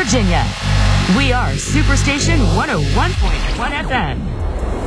Virginia. We are Superstation 101.1 FM.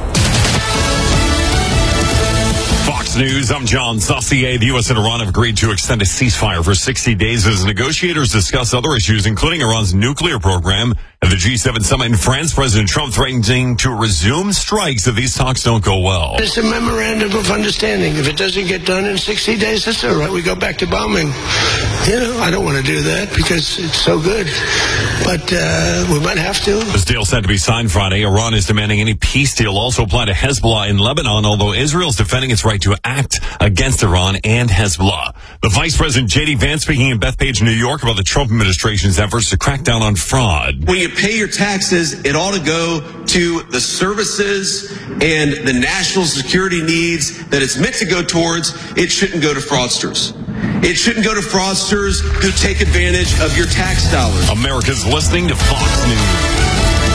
Fox News, I'm John Saucier. The U.S. and Iran have agreed to extend a ceasefire for 60 days as negotiators discuss other issues, including Iran's nuclear program. At the G7 summit in France, President Trump threatening to resume strikes if these talks don't go well. It's a memorandum of understanding. If it doesn't get done in 60 days, that's all right. We go back to bombing. I don't want to do that because it's so good. But we might have to. This deal set to be signed Friday. Iran is demanding any peace deal also apply to Hezbollah in Lebanon, although Israel is defending its right to act against Iran and Hezbollah. The Vice President J.D. Vance speaking in Bethpage, New York about the Trump administration's efforts to crack down on fraud. When you pay your taxes, it ought to go to the services and the national security needs that it's meant to go towards. It shouldn't go to fraudsters. It shouldn't go to fraudsters who take advantage of your tax dollars. America's listening to Fox News.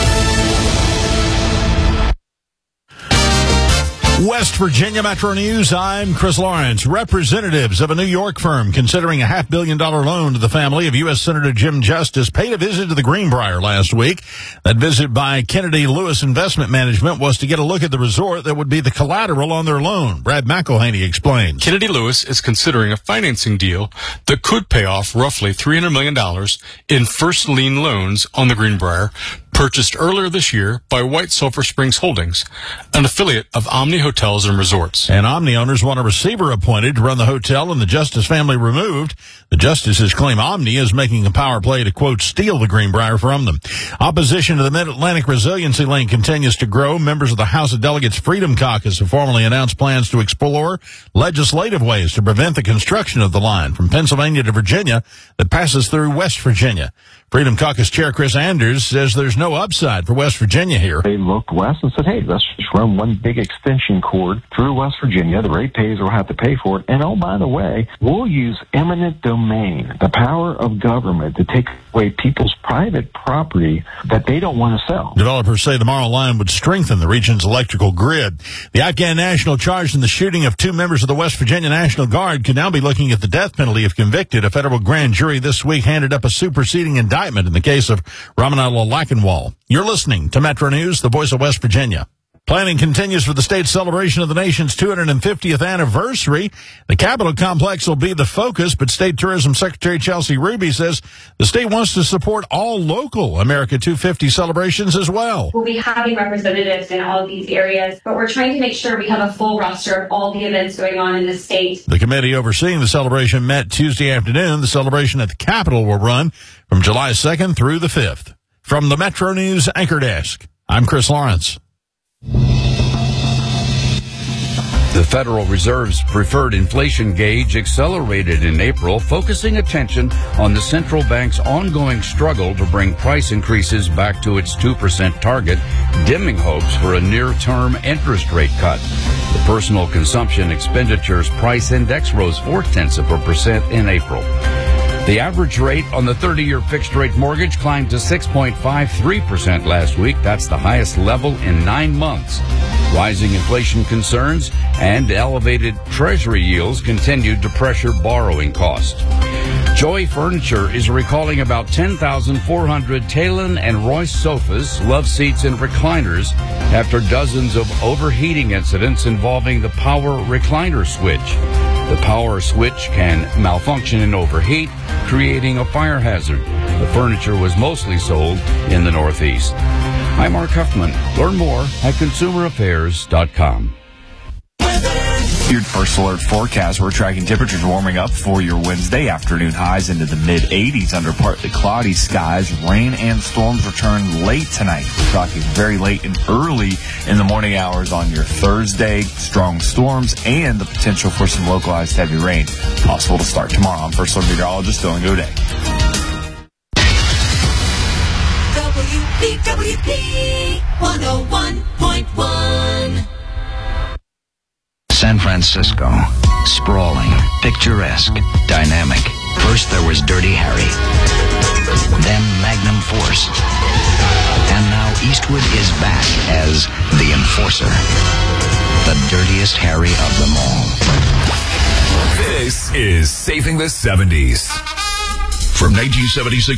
West Virginia Metro News, I'm Chris Lawrence. Representatives of a New York firm considering a $500 million loan to the family of U.S. Senator Jim Justice paid a visit to the Greenbrier last week. That visit by Kennedy Lewis Investment Management was to get a look at the resort that would be the collateral on their loan. Brad McElhaney explains. Kennedy Lewis is considering a financing deal that could pay off roughly $300 million in first lien loans on the Greenbrier, purchased earlier this year by White Sulphur Springs Holdings, an affiliate of Omni Hotels and Resorts. And Omni owners want a receiver appointed to run the hotel and the Justice family removed. The Justices claim Omni is making a power play to, quote, steal the Greenbrier from them. Opposition to the Mid-Atlantic Resiliency Link continues to grow. Members of the House of Delegates Freedom Caucus have formally announced plans to explore legislative ways to prevent the construction of the line from Pennsylvania to Virginia that passes through West Virginia. Freedom Caucus Chair Chris Anders says there's no upside for West Virginia here. They looked west and said, hey, let's just run one big extension cord through West Virginia. The ratepayers will have to pay for it. And oh, by the way, we'll use eminent domain, the power of government, to take away people's private property that they don't want to sell. Developers say the Marl line would strengthen the region's electrical grid. The Afghan national charged in the shooting of two members of the West Virginia National Guard could now be looking at the death penalty if convicted. A federal grand jury this week handed up a superseding indictment in the case of Ramanullah Lackenwall. You're listening to Metro News, the voice of West Virginia. Planning continues for the state's celebration of the nation's 250th anniversary. The Capitol complex will be the focus, but State Tourism Secretary Chelsea Ruby says the state wants to support all local America 250 celebrations as well. We'll be having representatives in all of these areas, but we're trying to make sure we have a full roster of all the events going on in the state. The committee overseeing the celebration met Tuesday afternoon. The celebration at the Capitol will run from July 2nd through the 5th. From the Metro News Anchor Desk, I'm Chris Lawrence. The Federal Reserve's preferred inflation gauge accelerated in April, focusing attention on the central bank's ongoing struggle to bring price increases back to its 2% target, dimming hopes for a near-term interest rate cut. The Personal Consumption Expenditures Price Index rose 0.4% in April. The average rate on the 30-year fixed-rate mortgage climbed to 6.53% last week. That's the highest level in 9 months. Rising inflation concerns and elevated Treasury yields continued to pressure borrowing costs. Joy Furniture is recalling about 10,400 Talon and Royce sofas, love seats, and recliners after dozens of overheating incidents involving the power recliner switch. The power switch can malfunction and overheat, creating a fire hazard. The furniture was mostly sold in the Northeast. I'm Mark Huffman. Learn more at consumeraffairs.com. Your first alert forecast. We're tracking temperatures warming up for your Wednesday. Afternoon highs into the mid-80s under partly cloudy skies. Rain and storms return late tonight. We're talking very late and early in the morning hours on your Thursday. Strong storms and the potential for some localized heavy rain possible to start tomorrow. I'm First Alert Meteorologist Dylan Goday. WPWP 101.1. San Francisco. Sprawling, picturesque, dynamic. First there was Dirty Harry. Then Magnum Force. And now Eastwood is back as the Enforcer. The dirtiest Harry of them all. This is Saving the 70s. From 1976